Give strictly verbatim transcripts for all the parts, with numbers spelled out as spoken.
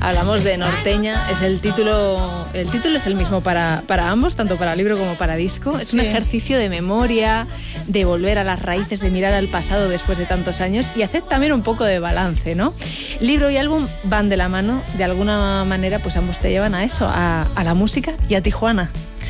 Hablamos de Norteña, es el título, el título es el mismo para, para ambos, tanto para libro como para disco. Es sí. un ejercicio de memoria, de volver a las raíces, de mirar al pasado después de tantos años y hacer también un poco de balance, ¿no? Libro y álbum van de la mano, de alguna manera, pues ambos te llevan a eso, a, a la música y a Tijuana.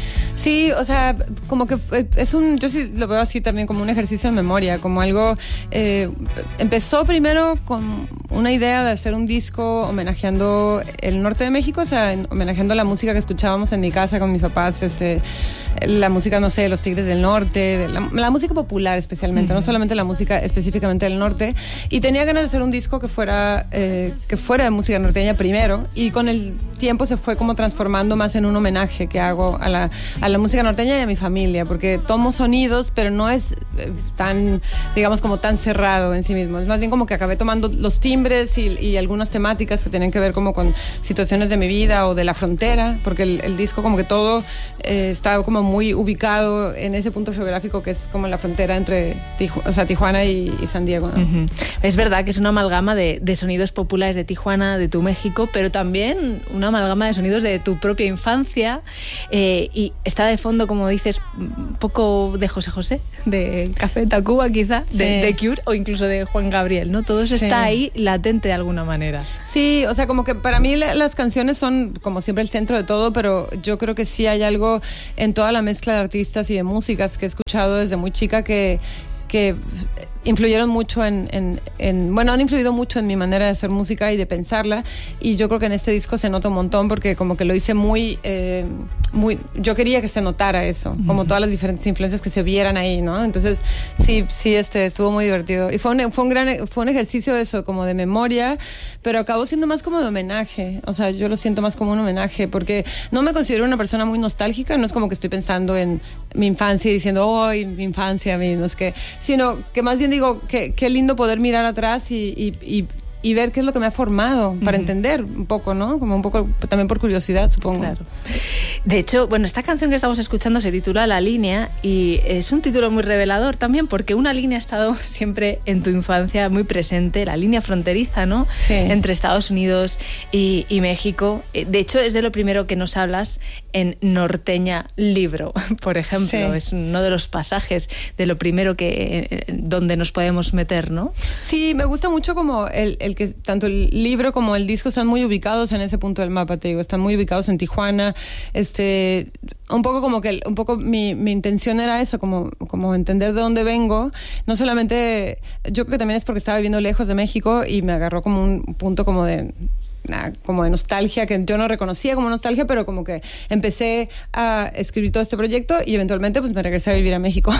Sí, o sea, como que es un, yo sí lo veo así también como un ejercicio de memoria, como algo, eh, empezó primero con una idea de hacer un disco homenajeando el norte de México, o sea, homenajeando la música que escuchábamos en mi casa con mis papás, este, la música, no sé, de los Tigres del Norte, de la, la música popular especialmente, uh-huh. no solamente la música específicamente del norte, y tenía ganas de hacer un disco que fuera, eh, que fuera de música norteña primero, y con el tiempo se fue como transformando más en un homenaje que hago a la a la música norteña y a mi familia, porque tomo sonidos, pero no es eh, tan, digamos, como tan cerrado en sí mismo. Es más bien como que acabé tomando los timbres y, y algunas temáticas que tienen que ver como con situaciones de mi vida o de la frontera, porque el, el disco como que todo eh, está como muy ubicado en ese punto geográfico que es como la frontera entre Tiju- o sea, Tijuana y, y San Diego, ¿no? Uh-huh. Es verdad que es una amalgama de, de sonidos populares de Tijuana, de tu México, pero también una amalgama de sonidos de tu propia infancia, eh, y está de fondo, como dices, un poco de José José, de Café Tacuba quizá, sí. de, de Cure o incluso de Juan Gabriel, ¿no? Todo eso sí. está ahí latente de alguna manera. Sí, o sea, como que para mí la, las canciones son como siempre el centro de todo, pero yo creo que sí hay algo en toda la mezcla de artistas y de músicas que he escuchado desde muy chica que, que influyeron mucho en, en, en, bueno, han influido mucho en mi manera de hacer música y de pensarla, y yo creo que en este disco se nota un montón porque como que lo hice muy, eh, muy, yo quería que se notara eso, uh-huh. como todas las diferentes influencias que se vieran ahí, ¿no? Entonces sí, sí, este, estuvo muy divertido y fue un, fue un gran, fue un ejercicio de eso, como de memoria, pero acabó siendo más como de homenaje, o sea, yo lo siento más como un homenaje porque no me considero una persona muy nostálgica, no es como que estoy pensando en mi infancia y diciendo, oh, mi infancia, mi, no sé qué, sino que más bien digo, qué, qué lindo poder mirar atrás y, y, y, y ver qué es lo que me ha formado para uh-huh. entender un poco, ¿no? Como un poco también por curiosidad, supongo. Claro. De hecho, bueno, esta canción que estamos escuchando se titula La Línea y es un título muy revelador también porque una línea ha estado siempre en tu infancia muy presente, la línea fronteriza, ¿no? Sí. Entre Estados Unidos y, y México. De hecho, es de lo primero que nos hablas en Norteña Libro, por ejemplo. Sí. Es uno de los pasajes de lo primero que donde nos podemos meter, ¿no? Sí, me gusta mucho como el, el que tanto el libro como el disco están muy ubicados en ese punto del mapa, te digo, están muy ubicados en Tijuana. Este, un poco como que un poco mi, mi intención era eso, como, como entender de dónde vengo. No solamente, yo creo que también es porque estaba viviendo lejos de México y me agarró como un punto como de Nah, como de nostalgia, que yo no reconocía como nostalgia, pero como que empecé a escribir todo este proyecto y eventualmente pues me regresé a vivir a México.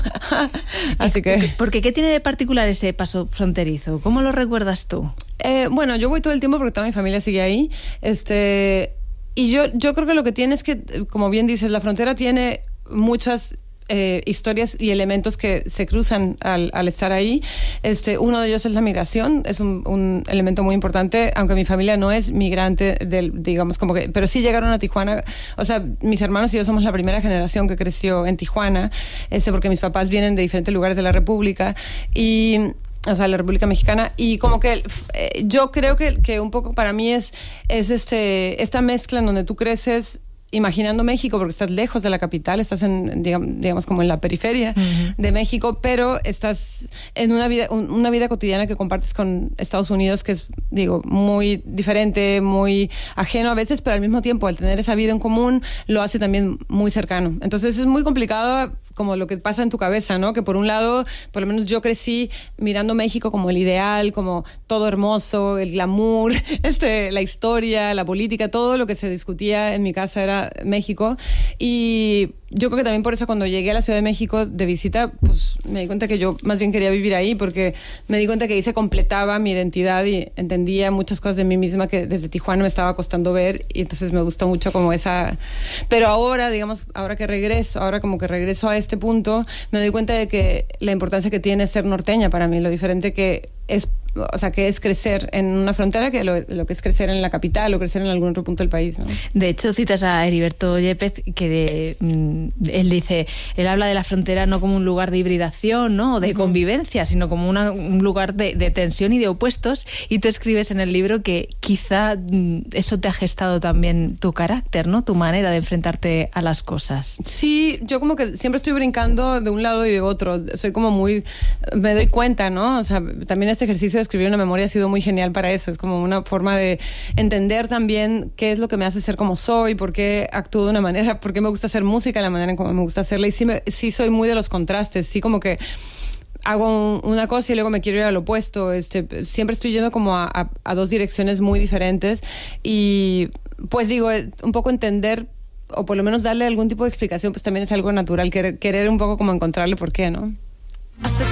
Así que... Porque ¿qué tiene de particular ese paso fronterizo? ¿Cómo lo recuerdas tú? Eh, bueno, yo voy todo el tiempo porque toda mi familia sigue ahí. Este, y yo, yo creo que lo que tiene es que, como bien dices, la frontera tiene muchas... Eh, historias y elementos que se cruzan al, al estar ahí. Este, uno de ellos es la migración, es un, un elemento muy importante, aunque mi familia no es migrante, del, digamos, como que, pero sí llegaron a Tijuana. O sea, mis hermanos y yo somos la primera generación que creció en Tijuana, este, porque mis papás vienen de diferentes lugares de la República y... o sea, la República Mexicana, y como que eh, yo creo que, que un poco para mí es, es este, esta mezcla en donde tú creces imaginando México, porque estás lejos de la capital, estás en, digamos, digamos como en la periferia uh-huh. de México, pero estás en una vida, un, una vida cotidiana que compartes con Estados Unidos, que es, digo, muy diferente, muy ajeno a veces, pero al mismo tiempo, al tener esa vida en común, lo hace también muy cercano. Entonces es muy complicado como lo que pasa en tu cabeza, ¿no? Que por un lado, por lo menos yo crecí mirando México como el ideal, como todo hermoso, el glamour, este, la historia, la política, todo lo que se discutía en mi casa era México. Y yo creo que también por eso cuando llegué a la Ciudad de México de visita, pues me di cuenta que yo más bien quería vivir ahí, porque me di cuenta que ahí se completaba mi identidad y entendía muchas cosas de mí misma que desde Tijuana me estaba costando ver, y entonces me gustó mucho como esa... Pero ahora, digamos, ahora que regreso, ahora como que regreso a este punto, me doy cuenta de que la importancia que tiene ser norteña para mí, lo diferente que es o sea, qué es crecer en una frontera que lo, lo que es crecer en la capital o crecer en algún otro punto del país, ¿no? De hecho, citas a Heriberto Yepez, que de, mm, él dice, él habla de la frontera no como un lugar de hibridación, ¿no? O de convivencia, sino como una, un lugar de, de tensión y de opuestos, y tú escribes en el libro que quizá mm, eso te ha gestado también tu carácter, ¿no? Tu manera de enfrentarte a las cosas. Sí, yo como que siempre estoy brincando de un lado y de otro, soy como muy, me doy cuenta, ¿no? O sea, también este ejercicio de escribir una memoria ha sido muy genial para eso, es como una forma de entender también qué es lo que me hace ser como soy, por qué actúo de una manera, por qué me gusta hacer música de la manera en como me gusta hacerla, y sí, me, sí soy muy de los contrastes, sí como que hago una cosa y luego me quiero ir al opuesto, este, siempre estoy yendo como a, a, a dos direcciones muy diferentes, y pues digo, un poco entender o por lo menos darle algún tipo de explicación, pues también es algo natural, querer, querer un poco como encontrarle por qué, ¿no?